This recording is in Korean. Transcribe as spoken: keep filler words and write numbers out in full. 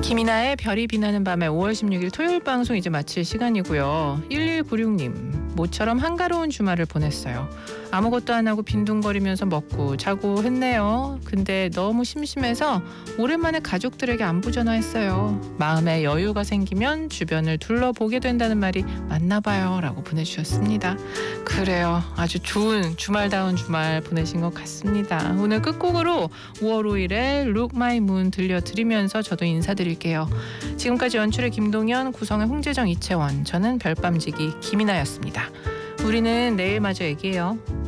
김이나의 별이 빛나는 밤에 오월 십육일 토요일 방송 이제 마칠 시간이고요. 일일구육님, 모처럼 한가로운 주말을 보냈어요. 아무것도 안 하고 빈둥거리면서 먹고 자고 했네요. 근데 너무 심심해서 오랜만에 가족들에게 안부 전화했어요. 마음에 여유가 생기면 주변을 둘러보게 된다는 말이 맞나 봐요 라고 보내주셨습니다. 그래요, 아주 좋은 주말다운 주말 보내신 것 같습니다. 오늘 끝곡으로 오월 오일에 Look My Moon 들려드리면서 저도 인사드릴게요. 지금까지 연출의 김동현, 구성의 홍재정, 이채원, 저는 별밤지기 김이나였습니다. 우리는 내일 마저 얘기해요.